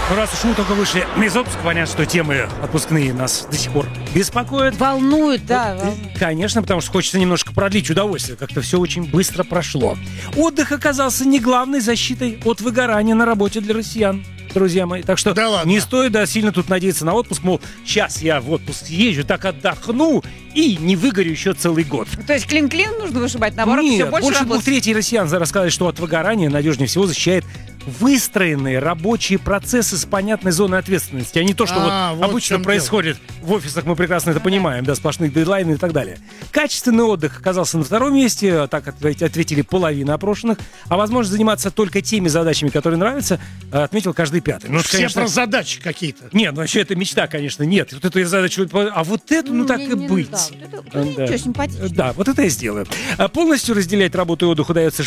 Ну, раз уж мы только вышли из отпуска, понятно, что темы отпускные нас до сих пор беспокоят. Волнует, да. Конечно, потому что хочется немножко продлить удовольствие. Как-то все очень быстро прошло. Отдых оказался не главной защитой от выгорания на работе для россиян, друзья мои. Так что не стоит сильно тут надеяться на отпуск. Мол, сейчас я в отпуск езжу, так отдохну и не выгорю еще целый год. То есть клин-клин нужно вышибать, наоборот, Нет, все больше работать? 2/3 россиян рассказали, что от выгорания надежнее всего защищает выстроенные рабочие процессы с понятной зоной ответственности, а не то, что вот обычно происходит в офисах, мы прекрасно это понимаем, да, сплошные дедлайны и так далее. Качественный отдых оказался на втором месте, так ответили половина опрошенных, а возможность заниматься только теми задачами, которые нравятся, отметил каждый пятый. Ну, все конечно, про задачи какие-то. Нет, ну вообще это мечта, конечно, нет. Вот эту задачу, а вот эту, ну так и быть. Да, ничего, симпатично. Да, вот это я сделаю. Полностью разделять работу и отдых удается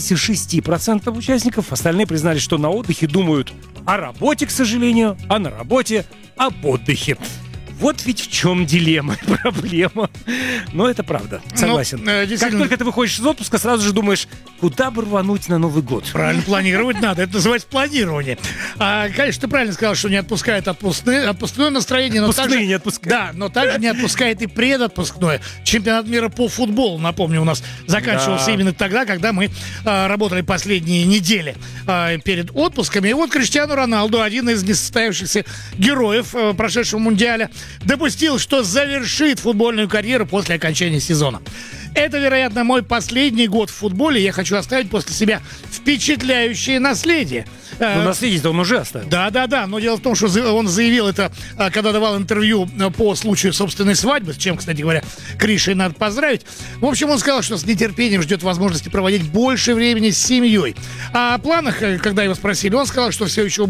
66% участников. Остальные признали, что на отдыхе думают о работе, к сожалению, а на работе об отдыхе. Вот ведь в чем дилемма и проблема. Но это правда, согласен. Как только ты выходишь из отпуска, сразу же думаешь, куда бы рвануть на Новый год. Правильно, планировать надо. Это называется планирование. Конечно, ты правильно сказал, что не отпускает отпускное настроение. Но отпускные не отпускает. Да, но также не отпускает и предотпускное. Чемпионат мира по футболу, напомню, у нас заканчивался именно тогда, когда мы работали последние недели перед отпусками. И вот Криштиану Роналду, один из несостоявшихся героев прошедшего Мундиаля, допустил, что завершит футбольную карьеру после окончания сезона. Это, вероятно, мой последний год в футболе. Я хочу оставить после себя впечатляющее наследие. Ну, наследие-то он уже оставил. Да. Но дело в том, что он заявил это, когда давал интервью по случаю собственной свадьбы, с чем, кстати говоря, Кришей надо поздравить. В общем, он сказал, что с нетерпением ждет возможности проводить больше времени с семьей. А о планах, когда его спросили, он сказал, что все его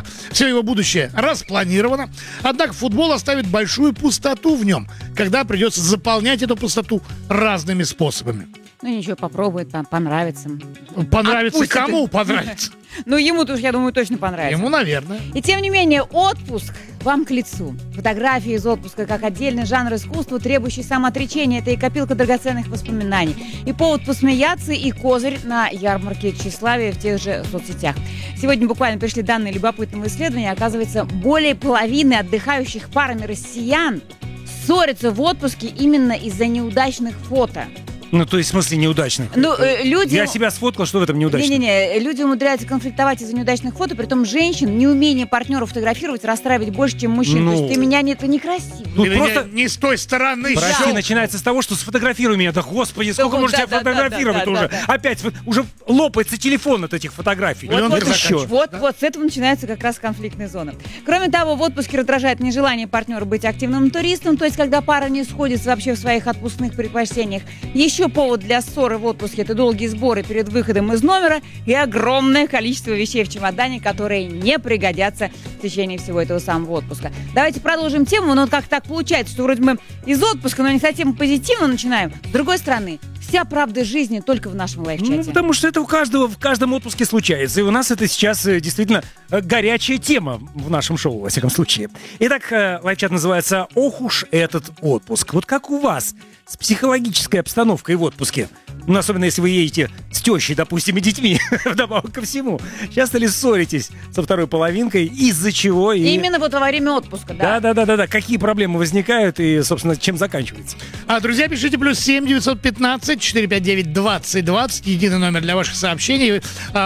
будущее распланировано. Однако футбол оставит большую пустоту в нем, когда придется заполнять эту пустоту разными способами. Ну ничего, попробует, понравится. Понравится Отпустит. Кому понравится? Ну ему-то уж, я думаю, точно понравится. Ему, наверное. И тем не менее, отпуск вам к лицу. Фотографии из отпуска как отдельный жанр искусства, требующий самоотречения. Это и копилка драгоценных воспоминаний. И повод посмеяться, и козырь на ярмарке тщеславия в тех же соцсетях. Сегодня буквально пришли данные любопытного исследования. Оказывается, более половины отдыхающих парами россиян ссорятся в отпуске именно из-за неудачных фото. Ну, то есть, в смысле, неудачных. Ну, люди... Я себя сфоткал, что в этом неудачно? Не-не-не, люди умудряются конфликтовать из-за неудачных фото, притом женщин неумение партнера фотографировать расстраивать больше, чем мужчин. То есть ты меня это некрасиво. Тут просто не с той стороны. Прости, начинается с того, что сфотографируй меня. Да господи, сколько можно тебя фотографировать уже? Опять уже лопается телефон от этих фотографий. Вот с этого начинается как раз конфликтная зона. Кроме того, в отпуске раздражает нежелание партнера быть активным туристом, то есть когда пара не сходится вообще в своих отпускных предпочтениях. Еще повод для ссоры в отпуске – это долгие сборы перед выходом из номера и огромное количество вещей в чемодане, которые не пригодятся в течение всего этого самого отпуска. Давайте продолжим тему, но как так получается, что вроде мы из отпуска, но не совсем позитивно начинаем. С другой стороны, вся правда жизни только в нашем лайфчате. Ну, потому что это у каждого в каждом отпуске случается. И у нас это сейчас действительно горячая тема в нашем шоу, во всяком случае. Итак, лайфчат называется «Ох уж этот отпуск». Вот как у вас с психологической обстановкой в отпуске? Ну, особенно если вы едете с тещей, допустим, и детьми, вдобавок ко всему. Часто ли ссоритесь со второй половинкой, из-за чего? Именно вот во время отпуска, да. Да. Какие проблемы возникают и, собственно, чем заканчивается? Друзья, пишите +7 915 459 2020. Единый номер для ваших сообщений.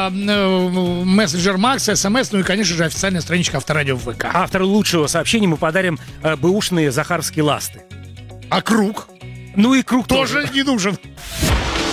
Мессенджер Макс, СМС, ну и, конечно же, официальная страничка Авторадио в ВК. Автору лучшего сообщения мы подарим бэушные захарские ласты. А круг? Ну и круг тоже не нужен.